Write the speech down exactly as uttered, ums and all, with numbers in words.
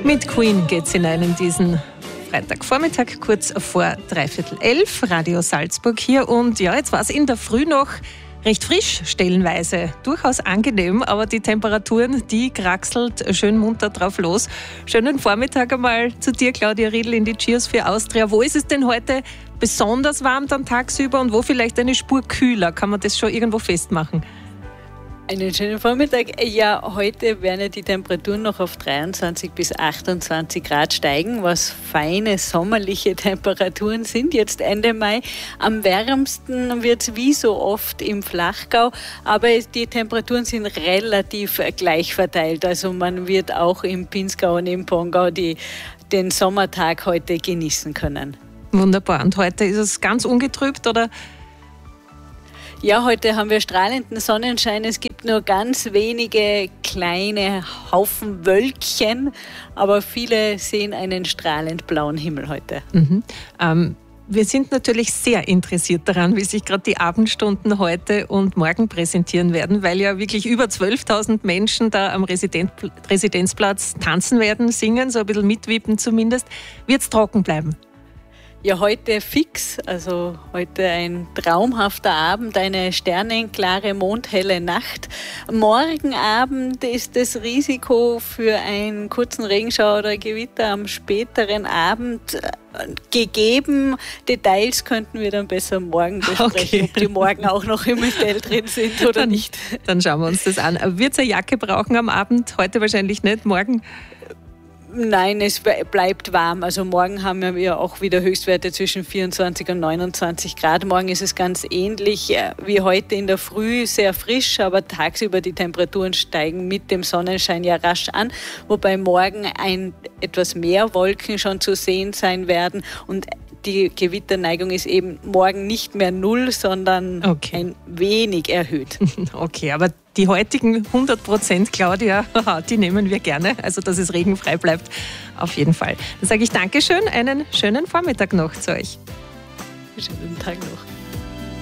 Mit Queen geht's hinein in diesen Freitagvormittag, kurz vor dreiviertel elf, Radio Salzburg hier. Und ja, jetzt war es in der Früh noch recht frisch, stellenweise. Durchaus angenehm, aber die Temperaturen, die kraxelt schön munter drauf los. Schönen Vormittag einmal zu dir, Claudia Riedl, in die Cheers für Austria. Wo ist es denn heute besonders warm dann tagsüber und wo vielleicht eine Spur kühler? Kann man das schon irgendwo festmachen? Einen schönen Vormittag. Ja, heute werden ja die Temperaturen noch auf dreiundzwanzig bis achtundzwanzig Grad steigen, was feine sommerliche Temperaturen sind, jetzt Ende Mai. Am wärmsten wird es wie so oft im Flachgau, aber die Temperaturen sind relativ gleich verteilt. Also man wird auch im Pinzgau und im Pongau die, den Sommertag heute genießen können. Wunderbar. Und heute ist es ganz ungetrübt, oder? Ja, heute haben wir strahlenden Sonnenschein. Es gibt nur ganz wenige kleine Haufen Wölkchen, aber viele sehen einen strahlend blauen Himmel heute. Mhm. Ähm, wir sind natürlich sehr interessiert daran, wie sich gerade die Abendstunden heute und morgen präsentieren werden, weil ja wirklich über zwölftausend Menschen da am Resident- Residenzplatz tanzen werden, singen, so ein bisschen mitwippen zumindest. Wird es trocken bleiben? Ja, heute fix, also heute ein traumhafter Abend, eine sternenklare, mondhelle Nacht. Morgen Abend ist das Risiko für einen kurzen Regenschauer oder Gewitter am späteren Abend gegeben. Details könnten wir dann besser morgen besprechen, okay. Ob die morgen auch noch im Hotel drin sind oder dann, nicht. Dann schauen wir uns das an. Wird es eine Jacke brauchen am Abend? Heute wahrscheinlich nicht, morgen? Nein, es bleibt warm. Also morgen haben wir auch wieder Höchstwerte zwischen vierundzwanzig und neunundzwanzig Grad. Morgen ist es ganz ähnlich wie heute in der Früh, sehr frisch, aber tagsüber die Temperaturen steigen mit dem Sonnenschein ja rasch an, wobei morgen ein etwas mehr Wolken schon zu sehen sein werden und die Gewitterneigung ist eben morgen nicht mehr null, sondern okay. ein wenig erhöht. Okay, aber die heutigen hundert Prozent, Claudia, die nehmen wir gerne. Also, dass es regenfrei bleibt, auf jeden Fall. Dann sage ich Dankeschön, einen schönen Vormittag noch zu euch. Schönen Tag noch.